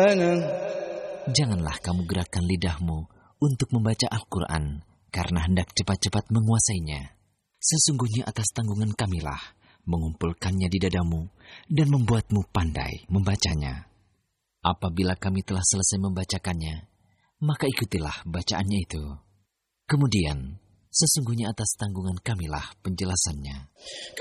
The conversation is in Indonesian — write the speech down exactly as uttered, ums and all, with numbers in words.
Janganlah kamu gerakkan lidahmu untuk membaca Al-Quran, karena hendak cepat-cepat menguasainya. Sesungguhnya atas tanggungan kamilah mengumpulkannya di dadamu dan membuatmu pandai membacanya. Apabila kami telah selesai membacakannya, maka ikutilah bacaannya itu. Kemudian, sesungguhnya atas tanggungan kamilah penjelasannya.